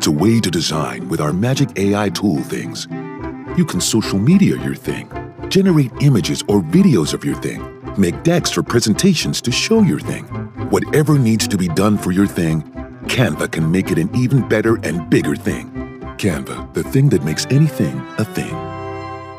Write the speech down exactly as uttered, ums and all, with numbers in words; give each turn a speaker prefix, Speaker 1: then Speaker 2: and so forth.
Speaker 1: needs a way to design with our magic A I tool things. You can social media your thing, generate images or videos of your thing, make decks or presentations to show your thing. Whatever needs to be done for your thing, Canva can make it an even better and bigger thing. Canva, the thing that makes anything a thing.